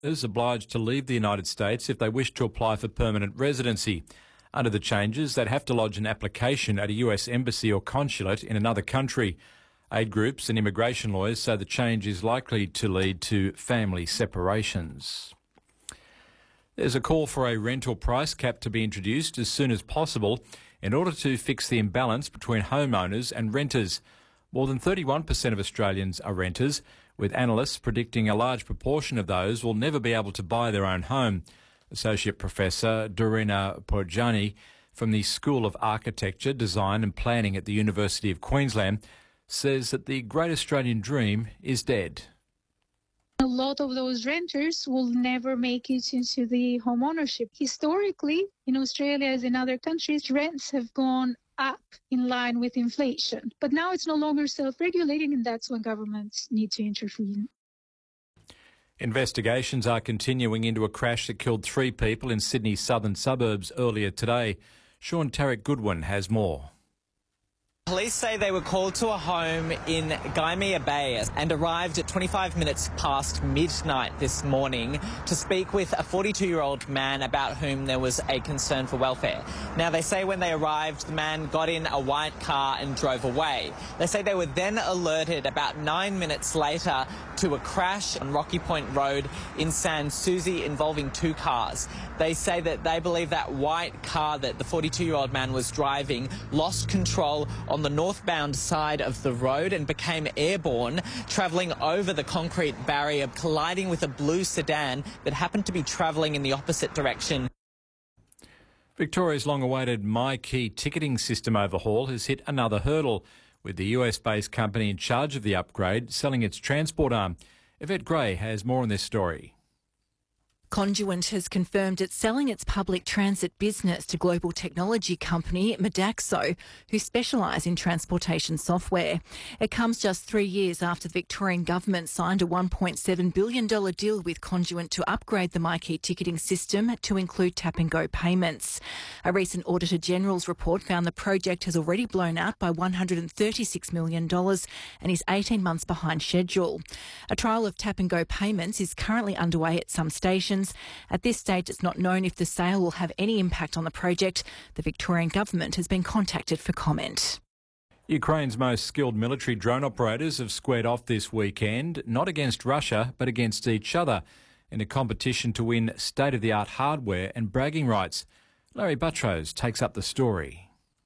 is obliged to leave the United States if they wish to apply for permanent residency. Under the changes, they'd have to lodge an application at a US embassy or consulate in another country. Aid groups and immigration lawyers say the change is likely to lead to family separations. There's a call for a rental price cap to be introduced as soon as possible in order to fix the imbalance between homeowners and renters. More than 31% of Australians are renters, with analysts predicting a large proportion of those will never be able to buy their own home. Associate Professor Dorina Porjani from the School of Architecture, Design and Planning at the University of Queensland says that the Great Australian Dream is dead. A lot of those renters will never make it into the home ownership. Historically, in Australia as in other countries, rents have gone up in line with inflation. But now it's no longer self-regulating, and that's when governments need to intervene. Investigations are continuing into a crash that killed 3 people in Sydney's southern suburbs earlier today. Sean Tarek Goodwin has more. Police say they were called to a home in Gymea Bay and arrived at 25 minutes past midnight this morning to speak with a 42-year-old man about whom there was a concern for welfare. Now, they say when they arrived, the man got in a white car and drove away. They say they were then alerted about 9 minutes later to a crash on Rocky Point Road in Sans Souci involving 2 cars. They say that they believe that white car that the 42-year-old man was driving lost control on the northbound side of the road and became airborne, travelling over the concrete barrier, colliding with a blue sedan that happened to be travelling in the opposite direction. Victoria's long-awaited MyKey ticketing system overhaul has hit another hurdle, with the US-based company in charge of the upgrade selling its transport arm. Yvette Gray has more on this story. Conduent has confirmed it's selling its public transit business to global technology company Modaxo, who specialise in transportation software. It comes just 3 years after the Victorian government signed a $1.7 billion deal with Conduent to upgrade the MyKey ticketing system to include tap-and-go payments. A recent Auditor General's report found the project has already blown out by $136 million and is 18 months behind schedule. A trial of tap-and-go payments is currently underway at some stations. At this stage, it's not known if the sale will have any impact on the project. The Victorian government has been contacted for comment. Ukraine's most skilled military drone operators have squared off this weekend, not against Russia, but against each other, in a competition to win state-of-the-art hardware and bragging rights. Larry Buttrose takes up the story.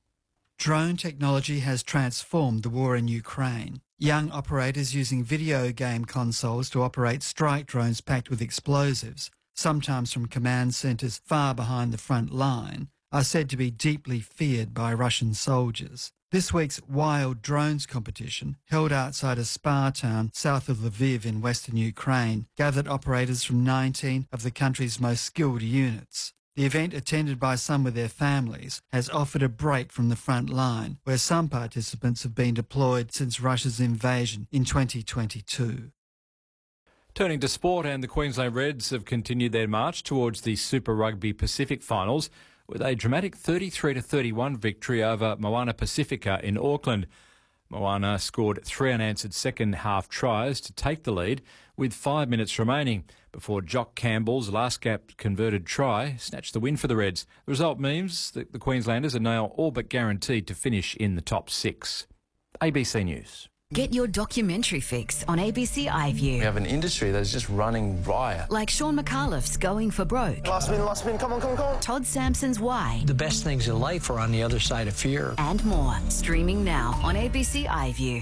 Drone technology has transformed the war in Ukraine. Young operators using video game consoles to operate strike drones packed with explosives, sometimes from command centres far behind the front line, are said to be deeply feared by Russian soldiers. This week's Wild Drones competition, held outside a spa town south of Lviv in western Ukraine, gathered operators from 19 of the country's most skilled units. The event, attended by some with their families, has offered a break from the front line, where some participants have been deployed since Russia's invasion in 2022. Turning to sport, and the Queensland Reds have continued their march towards the Super Rugby Pacific finals with a dramatic 33-31 victory over Moana Pacifica in Auckland. Moana scored 3 unanswered second-half tries to take the lead with 5 minutes remaining before Jock Campbell's last-gap converted try snatched the win for the Reds. The result means that the Queenslanders are now all but guaranteed to finish in the top 6. ABC News. Get your documentary fix on ABC iView. We have an industry that's just running riot. Like Sean McAuliffe's Going for Broke. Last spin, come on. Todd Sampson's Why. The best things in life are on the other side of fear. And more. Streaming now on ABC iView.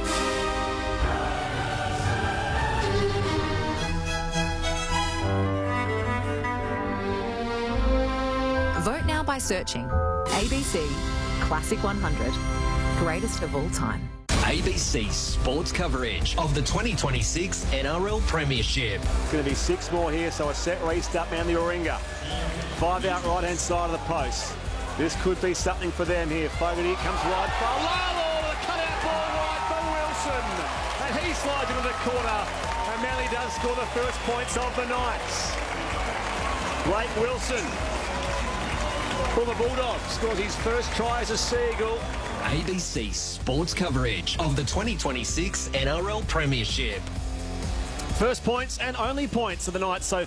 Vote now by searching ABC Classic 100, greatest of all time. ABC sports coverage of the 2026 NRL Premiership. It's going to be 6 more here, so a set restart down the Oringa. 5 out right-hand side of the post. This could be something for them here. Fogarty comes wide for Lalo, the cut-out ball wide for Wilson. And he slides into the corner. And Manly does score the first points of the Knights. Blake Wilson, former Bulldog, scores his first try as a Sea-Eagle. ABC sports coverage of the 2026 NRL Premiership. First points and only points of the night so